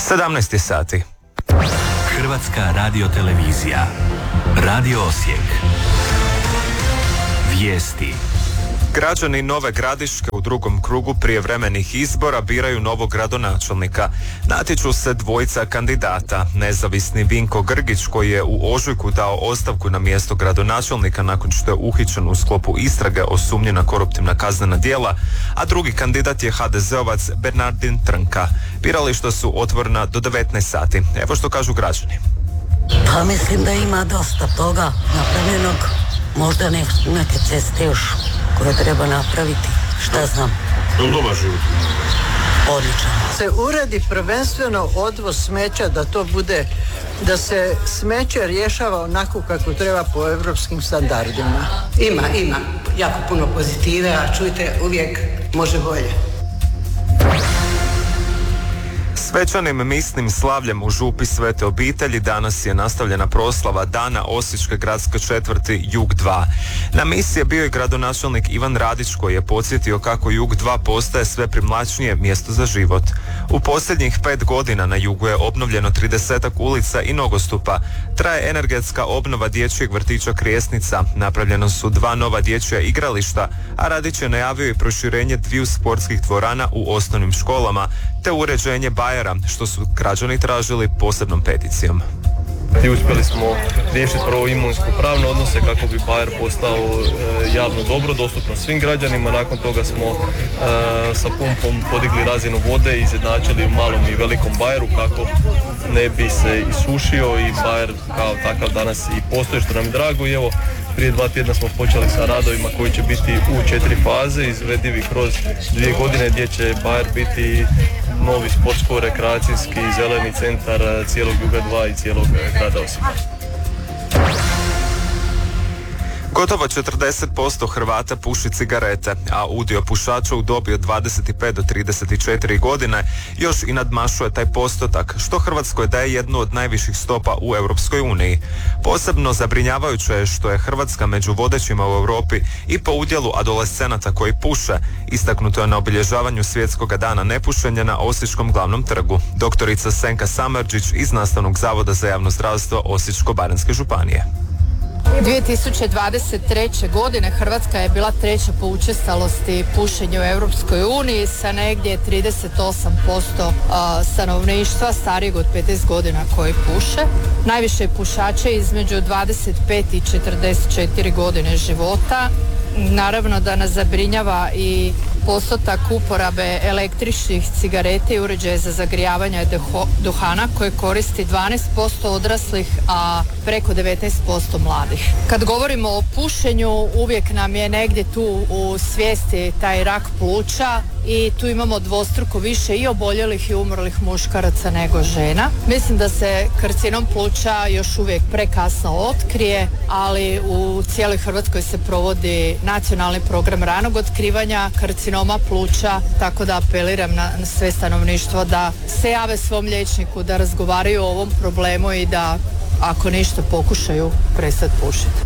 17 sati. Hrvatska radiotelevizija. Radio Osijek. Vijesti. Građani Nove Gradiške u drugom krugu prijevremenih izbora biraju novog gradonačelnika. Natječu se dvojica kandidata. Nezavisni Vinko Grgić, koji je u ožujku dao ostavku na mjesto gradonačelnika nakon što je uhićen u sklopu istrage o sumnji na koruptivna kaznena djela, a drugi kandidat je HDZ-ovac Bernardin Trnka. Birališta su otvorena do 19 sati. Evo što kažu građani. Pa mislim da ima dosta toga napravljenog. Možda neke ceste još koje treba napraviti. Šta znam. Dobar život. Odličan. Se uredi prvenstveno odvoz smeća, da to bude, da se smeće rješava onako kako treba po europskim standardima. Ima jako puno pozitive, a čujte, uvijek može bolje. Svečanim misnim slavljem u župi Svete obitelji danas je nastavljena proslava Dana Osječke gradske četvrti Jug 2. Na misi je bio i gradonačelnik Ivan Radić, koji je podsjetio kako Jug 2 postaje sve privlačnije mjesto za život. U posljednjih 5 godina na Jugu je obnovljeno 30 ulica i nogostupa. Traje energetska obnova dječjeg vrtića Krijesnica. Napravljeno su 2 nova dječja igrališta, a Radić je najavio i proširenje 2 sportskih dvorana u osnovnim školama, te uređenje Bajera, što su građani tražili posebnom peticijom. I uspjeli smo riješiti prvo imovinsko-pravne odnose kako bi Bajer postao javno dobro, dostupno svim građanima. Nakon toga smo sa pumpom podigli razinu vode i izjednačili u malom i velikom Bajeru kako ne bi se isušio i Bajer kao takav danas i postoji, što nam je drago. I evo, prije 2 tjedna smo počeli sa radovima koji će biti u 4 faze, izvedivi kroz 2 godine, gdje će Bajer biti novi sportsko-rekreacijski zeleni centar cijelog Juga 2 i cijelog grada Osijeka. Gotovo 40% Hrvata puši cigarete, a udio pušača u dobi od 25 do 34 godine još i nadmašuje taj postotak, što Hrvatskoj daje jednu od najviših stopa u Europskoj uniji. Posebno zabrinjavajuće je što je Hrvatska među vodećima u Europi i po udjelu adolescenata koji puše. Istaknuto je na obilježavanju Svjetskog dana nepušenja na Osječkom glavnom trgu. Doktorica Senka Samardžić iz Nastavnog zavoda za javno zdravstvo Osječko-baranjske županije. 2023. godine Hrvatska je bila 3. po učestalosti pušenja u Europskoj uniji sa negdje 38% stanovništva starijeg od 50 godina koji puše. Najviše pušače između 25 i 44 godine života. Naravno da nas zabrinjava i postotak uporabe električnih cigareta i uređaja za zagrijavanje duhana koje koristi 12% odraslih, a preko 19% mladih. Kad govorimo o pušenju, uvijek nam je negdje tu u svijesti taj rak pluća i tu imamo dvostruko više i oboljelih i umrlih muškaraca nego žena. Mislim da se karcinom pluća još uvijek prekasno otkrije, ali u cijeloj Hrvatskoj se provodi nacionalni program ranog otkrivanja karcinoma pluća, tako da apeliram na sve stanovništvo da se jave svom liječniku, da razgovaraju o ovom problemu i da ako ništa pokušaju prestati pušiti.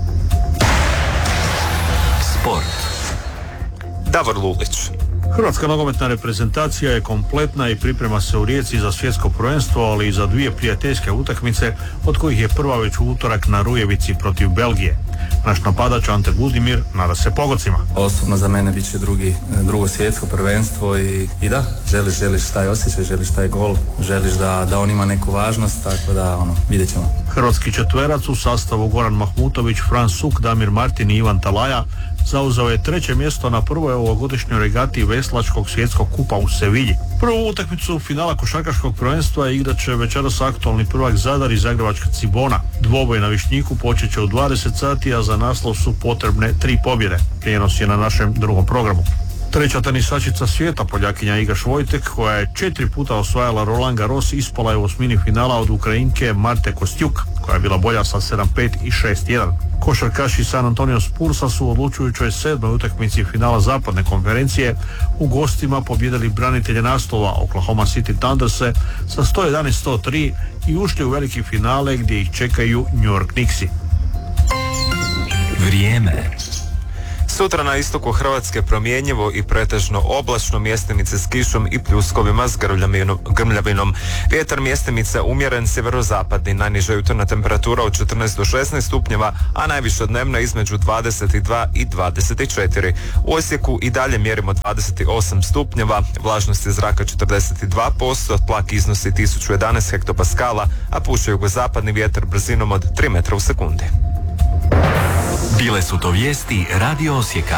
Sport. Davor Lulić. Hrvatska nogometna reprezentacija je kompletna i priprema se u Rijeci za svjetsko prvenstvo, ali i za 2 prijateljske utakmice, od kojih je prva već u utorak na Rujevici protiv Belgije. Naš napadač Ante Budimir nada se pogocima. Osobno za mene bit će drugo svjetsko prvenstvo i da, želiš taj osjećaj, želiš taj gol, želiš da on ima neku važnost, tako da vidjet ćemo. Hrvatski četverac u sastavu Goran Mahmutović, Fran Suk, Damir Martin i Ivan Talaja zauzeo je 3. mjesto na prvoj ovogodišnjoj regati veslačkog svjetskog kupa u Sevilji. Prvu utakmicu finala košarkaškog prvenstva igrat će večeras aktualni prvak Zadar i zagrebačka Cibona. Dvoboj na Višnjiku počet će u 20 sati, a za naslov su potrebne 3 pobjede. Prijenos je na našem drugom programu. Treća tenisačica svijeta, Poljakinja Iga Švojtek, koja je 4 puta osvajala Roland Garros, ispala je u osmini finala od Ukrajinke Marte Kostjuk, koja je bila bolja sa 7-5 i 6-1. Košarkaši San Antonio Spursa su u odlučujućoj 7. utakmici finala zapadne konferencije u gostima pobijedili branitelje naslova Oklahoma City Thunderse sa 111-103 i ušli u veliki finale gdje ih čekaju New York Knicksi. Vrijeme. Sutra na istoku Hrvatske promjenjivo i pretežno oblačno, mjestimice s kišom i pljuskovima s grmljavinom. Vjetar mjestimice umjeren sjeverozapadni, najniža jutarnja temperatura od 14 do 16 stupnjeva, a najviša dnevna između 22 i 24. U Osijeku i dalje mjerimo 28 stupnjeva, vlažnost je zraka 42%, tlak iznosi 1011 hektopaskala, a puše jugozapadni vjetar brzinom od 3 metra u sekundi. Bile su to vijesti Radio Osijeka.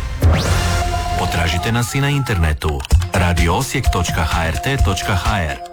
Potražite nas i na internetu radioosijek.hrt.hr.